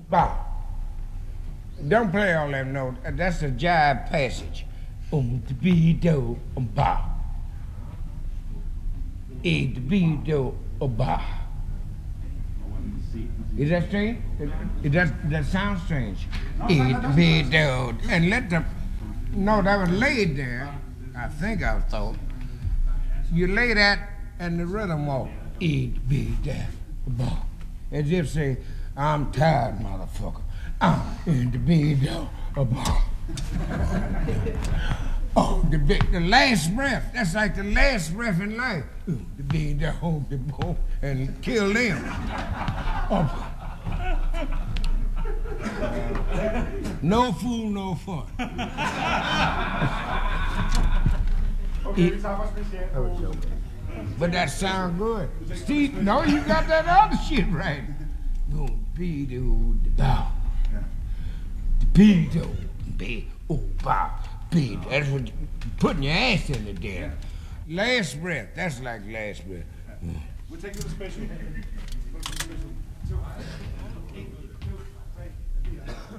Bow. Don't play all them notes. That's the jive passage. The B do ba. A the B do ba. Is that strange? That sounds strange. A the B do and let the no that was laid there. I think I thought you lay that and the rhythm off. A the B do ba. As if say I'm tired, motherfucker. I'm in the bed about. Oh, the last breath. That's like the last breath in life. The bed hold the bone and kill them. Oh. No fool, no fun. But that sound good. Steve, no, you got that other shit right. Gonna be the bow. Be bow. Be. That's what putting your ass in it there. Last breath. That's like last breath. We'll take you to the special.